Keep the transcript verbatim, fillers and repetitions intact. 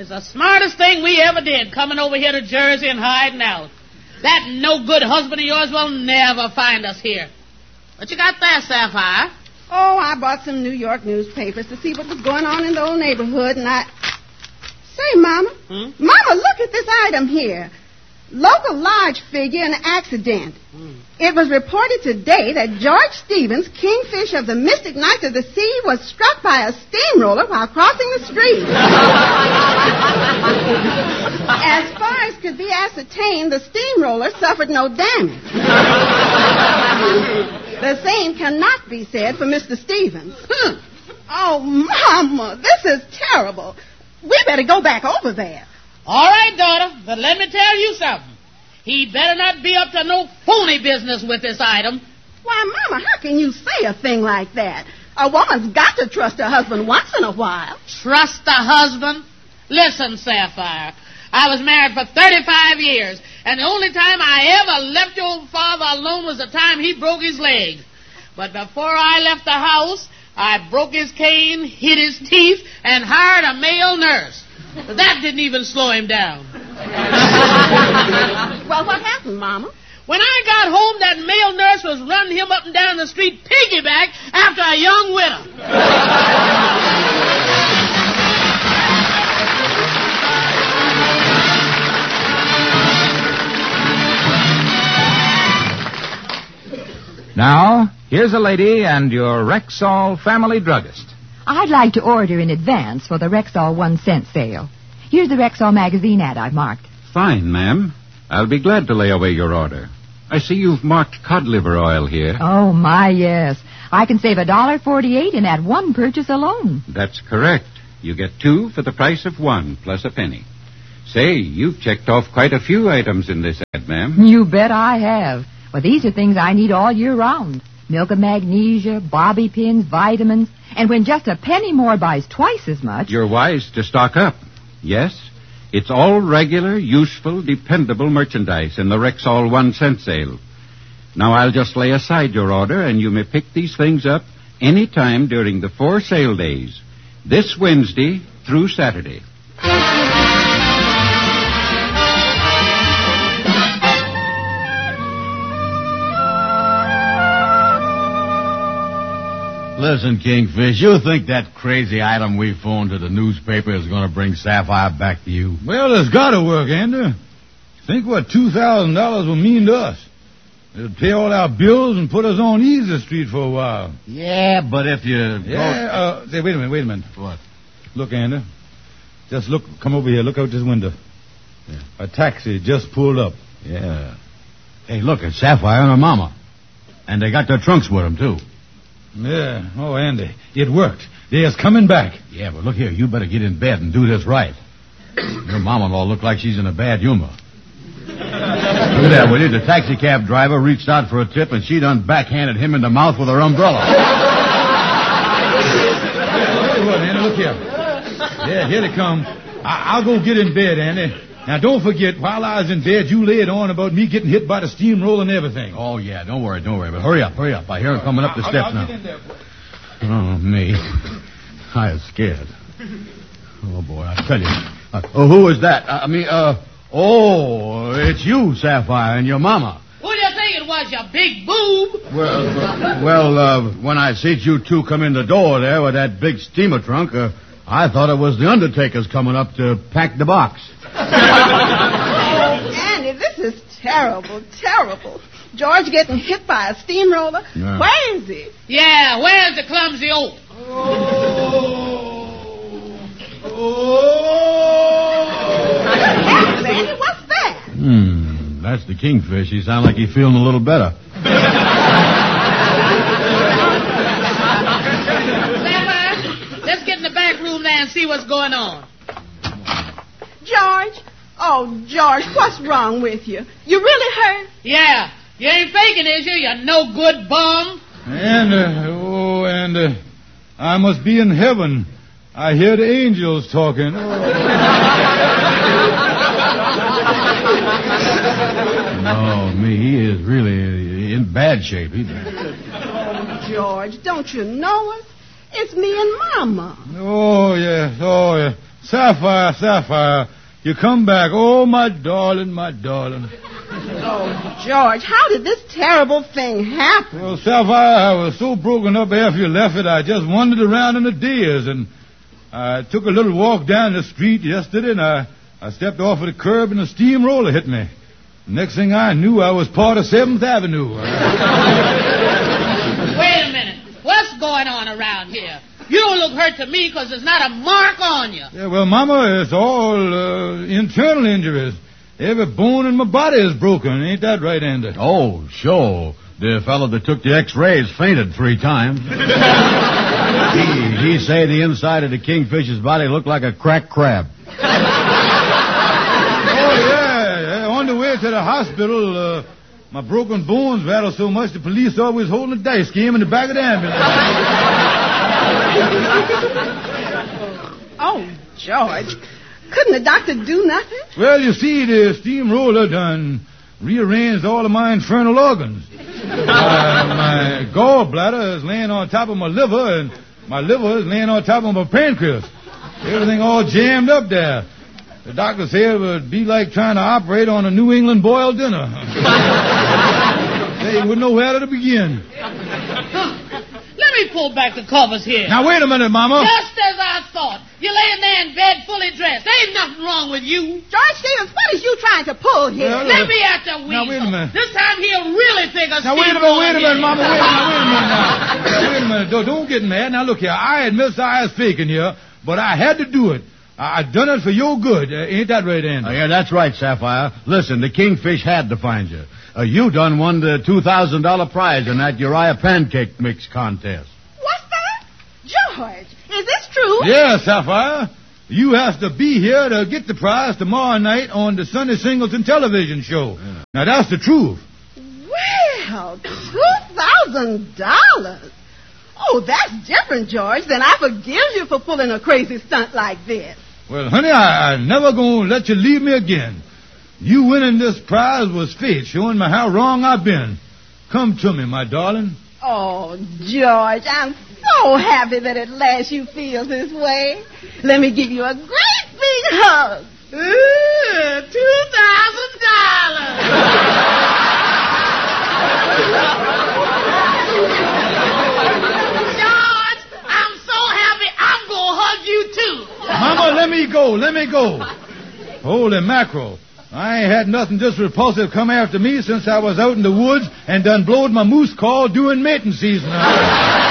It's the smartest thing we ever did, coming over here to Jersey and hiding out. That no-good husband of yours will never find us here. What you got there, Sapphire? Oh, I bought some New York newspapers to see what was going on in the old neighborhood, and I... Say, Mama. Hmm? Mama, look at this item here. Local large figure in accident. Hmm. It was reported today that George Stevens, Kingfish of the Mystic Knights of the Sea, was struck by a steamroller while crossing the street. As far as could be ascertained, the steamroller suffered no damage. The same cannot be said for Mister Stevens. Hmm. Oh, Mama, this is terrible. We better go back over there. All right, daughter, but let me tell you something. He better not be up to no phony business with this item. Why, Mama, how can you say a thing like that? A woman's got to trust her husband once in a while. Trust the husband? Listen, Sapphire, I was married for thirty-five years, and the only time I ever left your father alone was the time he broke his leg. But before I left the house, I broke his cane, hit his teeth, and hired a male nurse. That didn't even slow him down. Well, what happened, Mama? When I got home, that male nurse was running him up and down the street piggyback after a young widow. Now, here's a lady and your Rexall family druggist. I'd like to order in advance for the Rexall one cent sale. Here's the Rexall magazine ad I've marked. Fine, ma'am. I'll be glad to lay away your order. I see you've marked cod liver oil here. Oh, my, yes. I can save one dollar forty-eight in that one purchase alone. That's correct. You get two for the price of one, plus a penny. Say, you've checked off quite a few items in this ad, ma'am. You bet I have. Well, these are things I need all year round. Milk of magnesia, bobby pins, vitamins. And when just a penny more buys twice as much... You're wise to stock up. Yes, it's all regular, useful, dependable merchandise in the Rexall one cent sale. Now I'll just lay aside your order, and you may pick these things up any time during the four sale days. This Wednesday through Saturday. Listen, Kingfish, you think that crazy item we phoned to the newspaper is going to bring Sapphire back to you? Well, it's got to work, Andy. Think what two thousand dollars will mean to us. It'll pay all our bills and put us on Easy Street for a while. Yeah, but if you... Yeah, uh, say, wait a minute, wait a minute. What? Look, Andy. Just look, come over here, look out this window. Yeah. A taxi just pulled up. Yeah. Hey, look, it's Sapphire and her mama. And they got their trunks with them, too. Yeah. Oh, Andy, it worked. They're coming back. Yeah, but look here, you better get in bed and do this right. Your mama-in-law look like she's in a bad humor. Look at that, will you? The taxi cab driver reached out for a tip, and she done backhanded him in the mouth with her umbrella. Hey, what, Andy, look here. Yeah, here they come. I- I'll go get in bed, Andy. Now, don't forget, while I was in bed, you laid on about me getting hit by the steamroller and everything. Oh, yeah, don't worry, don't worry. But hurry up, hurry up. I hear him coming up the steps I'll, I'll now. Get in there. Oh, me. I was scared. Oh, boy, I tell you. Uh, oh, who is that? I mean, uh, oh, it's you, Sapphire, and your mama. Who do you think it was, you big boob? Well, uh, well, uh, when I see you two come in the door there with that big steamer trunk, uh, I thought it was the undertakers coming up to pack the box. Oh, Andy, this is terrible, terrible. George getting hit by a steamroller. Yeah. Where is he? Yeah, where's the clumsy oaf? Oh. Oh. Andy, what's that? Hmm, that's the Kingfish. He sounds like he's feeling a little better. Sapphire, let's get in the back room there and see what's going on. George? Oh, George, what's wrong with you? You really hurt? Yeah, you ain't faking, is you, you no-good bum? And, uh, oh, and uh, I must be in heaven. I hear the angels talking. Oh. No, me, he is really in bad shape. He... Oh, George, don't you know us? It's me and Mama. Oh, yes, oh, yes. Sapphire, Sapphire, you come back. Oh, my darling, my darling. Oh, George, how did this terrible thing happen? Well, Sapphire, I was so broken up after you left it, I just wandered around in the deers, and I took a little walk down the street yesterday, and I, I stepped off of the curb, and a steamroller hit me. Next thing I knew, I was part of seventh Avenue. Wait a minute. What's going on around here? You don't look hurt to me because there's not a mark on you. Yeah, well, Mama, it's all uh, internal injuries. Every bone in my body is broken. Ain't that right, Andy? Oh, sure. The fellow that took the x-rays fainted three times. he, he say the inside of the kingfish's body looked like a cracked crab. Oh, yeah, yeah. On the way to the hospital, uh, my broken bones rattled so much the police always holding a dice game in the back of the ambulance. Oh, George. Couldn't the doctor do nothing? Well, you see, the steamroller done rearranged all of my infernal organs. Uh, my gallbladder is laying on top of my liver, and my liver is laying on top of my pancreas. Everything all jammed up there. The doctor said it would be like trying to operate on a New England boiled dinner. They wouldn't know where to begin. Let me pull back the covers here. Now, wait a minute, Mama. Just as I thought. You're laying there in bed fully dressed. There ain't nothing wrong with you. George Stevens, what is you trying to pull here? Well, Let me at the wheel. Now, wait a minute. This time he'll really think a Now, wait a minute, wait a minute, Mama. Wait a minute, wait a minute now. Now, wait a minute. Don't, don't get mad. Now, look here. I admit I was faking here, but I had to do it. I, I done it for your good. Uh, ain't that right, Andy? Oh, yeah, that's right, Sapphire. Listen, the kingfish had to find you. Uh, you done won the two thousand dollars prize in that Uriah pancake mix contest. What's that? George, is this true? Yeah, Sapphire. You have to be here to get the prize tomorrow night on the Sunday Singleton television show. Yeah. Now, that's the truth. Well, two thousand dollars. Oh, that's different, George. Then I forgive you for pulling a crazy stunt like this. Well, honey, I, I never gonna let you leave me again. You winning this prize was fate, showing me how wrong I've been. Come to me, my darling. Oh, George, I'm so happy that at last you feel this way. Let me give you a great big hug. Ooh, two thousand dollars. George, I'm so happy I'm going to hug you, too. Mama, let me go, let me go. Holy mackerel. I ain't had nothing just repulsive come after me since I was out in the woods and done blowed my moose call during mating season.